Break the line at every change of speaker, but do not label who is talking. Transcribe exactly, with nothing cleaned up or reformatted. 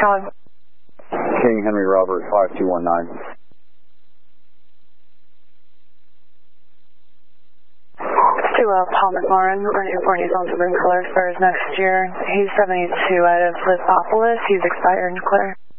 calling?
King Henry Robert, five two one nine.
To uh, Paul McLaurin, we're new for Nissan Supreme colors for his next year. He's seventy-two out of Lithopolis. He's expired and clear.